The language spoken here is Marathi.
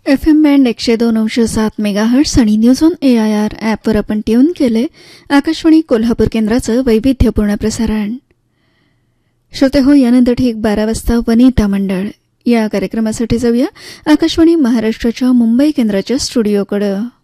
FM बँड 102.7 मेगाहर्ट्स आणि न्यूज ऑन AIR ॲपवर आपण ट्यून केले आकाशवाणी कोल्हापूर केंद्राचं वैविध्यपूर्ण प्रसारण. श्रोते हो, यानंतर ठीक 12 वाजता वनिता मंडळ या कार्यक्रमासाठी जाऊया आकाशवाणी महाराष्ट्राच्या मुंबई केंद्राच्या स्टुडिओकडे.